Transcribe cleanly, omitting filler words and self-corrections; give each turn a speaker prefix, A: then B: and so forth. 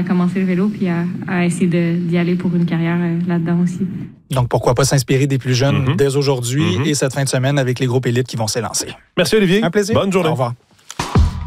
A: à commencer le vélo puis à essayer d'y aller pour une carrière là-dedans aussi.
B: Donc, pourquoi pas s'inspirer des plus jeunes dès aujourd'hui et cette fin de semaine avec les groupes élites qui vont s'élancer.
C: Merci, Olivier.
B: Un plaisir.
C: Bonne journée.
B: Au revoir.